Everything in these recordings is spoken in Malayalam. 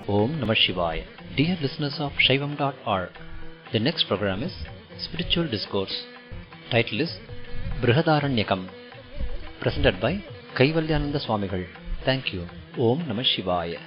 Om Namah Shivaya. Dear listeners of Shaivam.org, the next program is Spiritual Discourse. Title is Brihadaranyakam. Presented by Kaivalyananda Swamigal. Thank you. Om Namah Shivaya.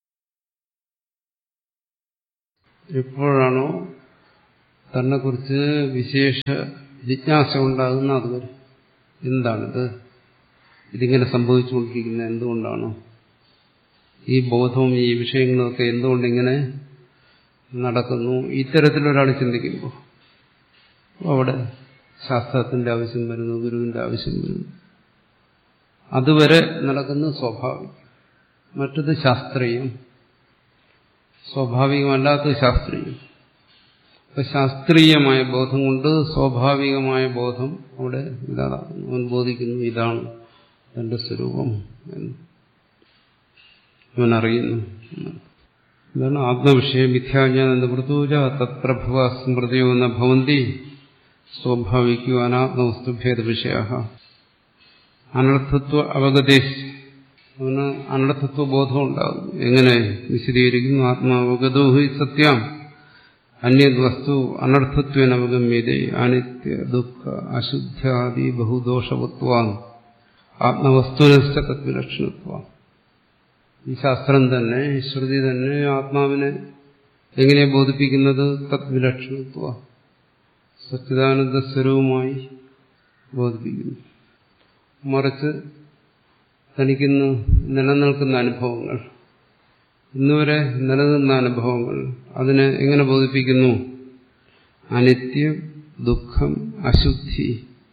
എപ്പോഴാണോ തന്നെക്കുറിച്ച് വിശേഷ ജിജ്ഞാസ ഉണ്ടാകുന്ന അതുവരെ എന്താണിത്, ഇതിങ്ങനെ സംഭവിച്ചുകൊണ്ടിരിക്കുന്നത് എന്തുകൊണ്ടാണ്, ഈ ബോധവും ഈ വിഷയങ്ങളൊക്കെ എന്തുകൊണ്ടിങ്ങനെ നടക്കുന്നു, ഇത്തരത്തിലൊരാൾ ചിന്തിക്കുമ്പോൾ അവിടെ ശാസ്ത്രത്തിന്റെ ആവശ്യം വരുന്നു, ഗുരുവിന്റെ ആവശ്യം വരുന്നു. അതുവരെ നടക്കുന്ന സ്വാഭാവികം. മറ്റത് ശാസ്ത്രീയം, സ്വാഭാവികമല്ലാത്തത് ശാസ്ത്രീയം. അപ്പൊ ശാസ്ത്രീയമായ ബോധം കൊണ്ട് സ്വാഭാവികമായ ബോധം അവിടെ ഇല്ലാതാകുന്നു. അവൻ ബോധിക്കുന്നു ഇതാണ് തന്റെ സ്വരൂപം എന്ന് അവൻ അറിയുന്നു. ഇതാണ് ആത്മവിഷയ മിഥ്യാജ്ഞാനം എന്ന് പ്രതൂജ തത്പ്രഭവ സ്മൃതിയോ ന ഭവന്തി സ്വാഭാവികോ അനാത്മവസ്തുഭേദ വിഷയ അനർത്ഥത്വ അവഗതേശ്. അവന് അനർത്ഥത്വ ബോധം ഉണ്ടാകും. എങ്ങനെ വിശദീകരിക്കുന്നു? ആത്മാവഗതോ ഹി സത്യം അന്യത് വസ്തു അനർത്ഥത്വേന അവഗമ്യതേ അനിത്യ ദുഃഖ അശുദ്ധ്യാദി ബഹുദോഷവത്വാൻ ആത്മവസ്തുനശ്ച തദ്വിലക്ഷണത്വം. ഈ ശാസ്ത്രം തന്നെ, ശ്രുതി തന്നെ ആത്മാവിനെ എങ്ങനെ ബോധിപ്പിക്കുന്നത്? തദ്വിലക്ഷണത്വ, സച്ചിദാനന്ദ സ്വരൂപമായി ബോധിപ്പിക്കുന്നു. മറിച്ച് തനിക്കിന്ന് നിലനിൽക്കുന്ന അനുഭവങ്ങൾ, ഇന്നുവരെ നിലനിന്ന അനുഭവങ്ങൾ, അതിനെ എങ്ങനെ ബോധിപ്പിക്കുന്നു? അനിത്യം, ദുഃഖം, അശുദ്ധി,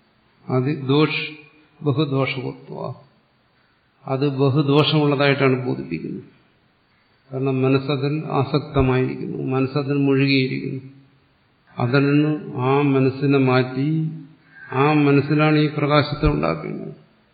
ബഹുദോഷവത്വ, അത് ബഹുദോഷമുള്ളതായിട്ടാണ് ബോധിപ്പിക്കുന്നത്. കാരണം മനസ്സതിൽ ആസക്തമായിരിക്കുന്നു, മനസ്സതിൽ മുഴുകിയിരിക്കുന്നു. അതിൽ നിന്ന് ആ മനസ്സിനെ മാറ്റി ആ മനസ്സിലാണ് ഈ പ്രകാശത്തെ ഉണ്ടാക്കുന്നത്.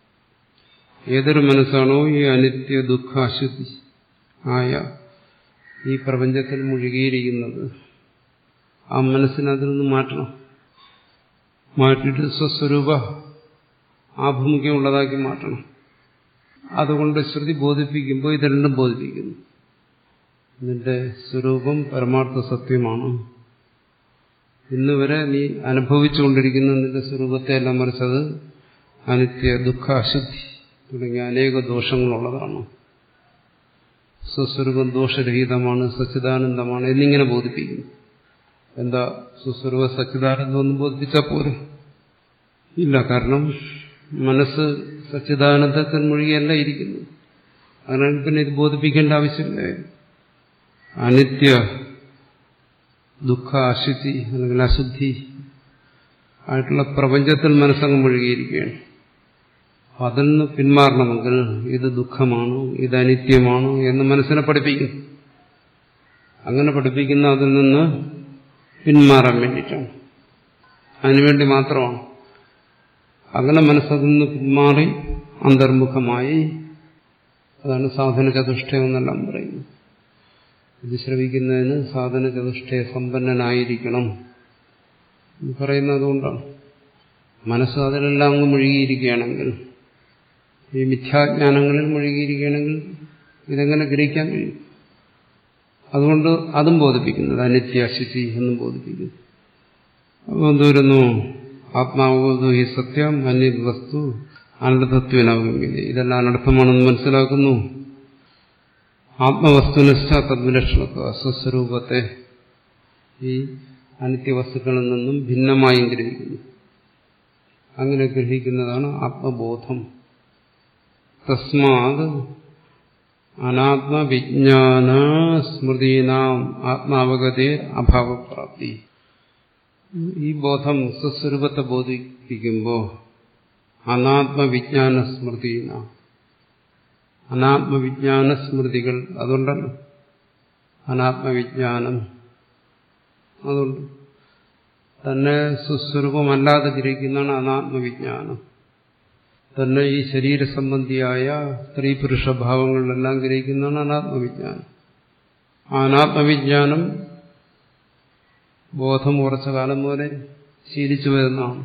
ഏതൊരു മനസ്സാണോ ഈ അനിത്യ ദുഃഖ അശുദ്ധി ആയ ഈ പ്രപഞ്ചത്തിൽ മുഴുകിയിരിക്കുന്നത്, ആ മനസ്സിനെ അതിൽ നിന്ന് മാറ്റണം. മാറ്റിയിട്ട് സ്വസ്വരൂപ ആഭിമുഖ്യമുള്ളതാക്കി മാറ്റണം. അതുകൊണ്ട് ശ്രുതി ബോധിപ്പിക്കുമ്പോൾ ഇത് രണ്ടും ബോധിപ്പിക്കുന്നു. നിന്റെ സ്വരൂപം പരമാർത്ഥ സത്യമാണ്. ഇന്നുവരെ നീ അനുഭവിച്ചുകൊണ്ടിരിക്കുന്ന നിന്റെ സ്വരൂപത്തെ എല്ലാം മറിച്ചത് അനിത്യ ദുഃഖ അശുദ്ധി തുടങ്ങിയ അനേക ദോഷങ്ങളുള്ളതാണ്. സ്വസ്വരൂപം ദോഷരഹിതമാണ്, സച്ചിദാനന്ദമാണ് എന്നിങ്ങനെ ബോധിപ്പിക്കുന്നു. എന്താ സ്വസ്വരൂപ സച്ചിദാനന്ദമൊന്നും ബോധിപ്പിച്ചാൽ പോരെ? ഇല്ല. കാരണം മനസ്സ് സച്ചിദാനന്ദത്തിൽ മുഴുകിയല്ല ഇരിക്കുന്നു. അതിനാൽ പിന്നെ ഇത് ബോധിപ്പിക്കേണ്ട ആവശ്യമില്ല. അനിത്യ ദുഃഖ അശുദ്ധി അല്ലെങ്കിൽ അശുദ്ധി ആയിട്ടുള്ള പ്രപഞ്ചത്തിൽ മനസ്സങ്ങ് മുഴുകിയിരിക്കുകയാണ്. അതിൽ നിന്ന് പിന്മാറണമെങ്കിൽ ഇത് ദുഃഖമാണ്, ഇത് അനിത്യമാണ് എന്ന് മനസ്സിനെ പഠിപ്പിക്കുന്നു. അങ്ങനെ പഠിപ്പിക്കുന്ന അതിൽ നിന്ന് പിന്മാറാൻ വേണ്ടിയിട്ടാണ്, അതിനുവേണ്ടി മാത്രമാണ്. അങ്ങനെ മനസ്സതിൽ നിന്ന് പിന്മാറി അന്തർമുഖമായി, അതാണ് സാധന ചതുഷ്ടയം എന്നെല്ലാം പറയുന്നത്. ഇത് ശ്രവിക്കുന്നതിന് സാധന ചതുഷ്ടയ സമ്പന്നനായിരിക്കണം എന്ന് പറയുന്നത് അതുകൊണ്ടാണ്. മനസ്സ് അതിലെല്ലാം അങ്ങ് മുഴുകിയിരിക്കുകയാണെങ്കിൽ, ഈ മിഥ്യാജ്ഞാനങ്ങളിൽ മുഴുകിയിരിക്കുകയാണെങ്കിൽ ഇതെങ്ങനെ ഗ്രഹിക്കാൻ കഴിയും? അതുകൊണ്ട് അതും ബോധിപ്പിക്കുന്നത് അനിത്യ അശുചി എന്നും ബോധിപ്പിക്കുന്നു. അപ്പോൾ എന്തോരുന്നു? ആത്മാവോ ഈ സത്യം അന്യത് വസ്തു അനർത്ഥത്വനവഗമ്യത. ഇതെല്ലാം അനർത്ഥമാണെന്ന് മനസ്സിലാക്കുന്നു. ആത്മവസ്തുനിഷ്ഠ തദ്വിലക്ഷണത്വ, സ്വസ്വരൂപത്തെ ഈ അനിത്യവസ്തുക്കളിൽ നിന്നും ഭിന്നമായും ഗ്രഹിക്കുന്നു. അങ്ങനെ ഗ്രഹിക്കുന്നതാണ് ആത്മബോധം. തസ്മാത് അനാത്മവിജ്ഞാന സ്മൃതീനാം ആത്മാവഗതേ അഭാവപ്രാപ്തി. ഈ ബോധം സ്വസ്വരൂപത്തെ ബോധിപ്പിക്കുമ്പോൾ അനാത്മവിജ്ഞാന സ്മൃതീന, അനാത്മവിജ്ഞാന സ്മൃതികൾ, അതുകൊണ്ടല്ല അനാത്മവിജ്ഞാനം, അതുകൊണ്ട് തന്നെ സ്വസ്വരൂപമല്ലാതെ ഗ്രഹിക്കുന്നതാണ് അനാത്മവിജ്ഞാനം. തന്നെ ഈ ശരീരസംബന്ധിയായ സ്ത്രീ പുരുഷ ഭാവങ്ങളിലെല്ലാം ഗ്രഹിക്കുന്നതാണ് അനാത്മവിജ്ഞാനം. ആ അനാത്മവിജ്ഞാനം ബോധം കുറച്ച കാലം പോലെ ശീലിച്ചു വരുന്നതാണ്.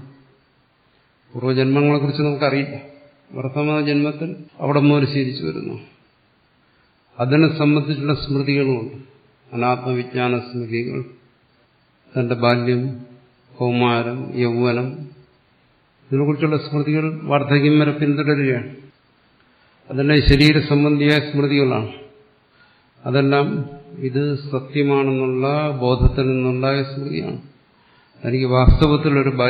പൂർവ്വജന്മങ്ങളെക്കുറിച്ച് നമുക്കറിയില്ല. വർത്തമാന ജന്മത്തിൽ അവിടെ മുതൽ ശീലിച്ചു വരുന്നു. അതിനെ സംബന്ധിച്ചുള്ള സ്മൃതികളുമുണ്ട്. അനാത്മവിജ്ഞാന സ്മൃതികൾ, തന്റെ ബാല്യം, കൗമാരം, യൗവനം, ഇതിനെക്കുറിച്ചുള്ള സ്മൃതികൾ വാർദ്ധക്യം വരെ പിന്തുടരുകയാണ്. അതെല്ലാം ശരീര സംബന്ധിയായ സ്മൃതികളാണ്. അതെല്ലാം ഇത് സത്യമാണെന്നുള്ള ബോധത്തിൽ നിന്നുണ്ടായ സ്മൃതിയാണ്. എനിക്ക് വാസ്തവത്തിലൊരു